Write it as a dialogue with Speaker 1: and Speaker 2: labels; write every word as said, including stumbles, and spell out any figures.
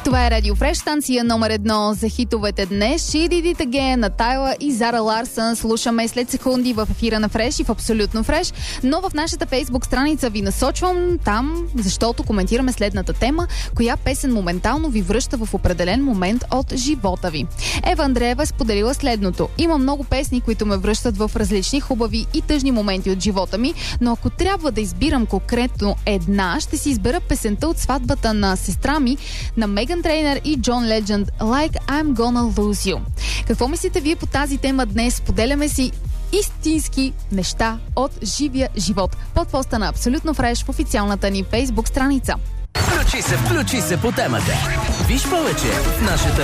Speaker 1: Това е Радио Фреш, станция номер едно за хитовете днес. She Did It Again на Тайла и Зара Ларсън. Слушаме след секунди в ефира на Фреш и в Абсолютно Фреш. Но в нашата Фейсбук страница ви насочвам там, защото коментираме следната тема. Коя песен моментално ви връща в определен момент от живота ви? Ева Андреева е споделила следното. Има много песни, които ме връщат в различни хубави и тъжни моменти от живота ми, но ако трябва да избирам конкретно една, ще си избера песента от сватбата на сестра ми, на Меган Трейнър и Джон Ледженд, Like I'm Gonna Lose You. Какво мислите вие по тази тема днес? Споделяме си истински неща от живия живот под поста на Абсолютно Фреш в официалната ни Фейсбук страница.
Speaker 2: Включи се, включи се по темата. Виж повече в нашата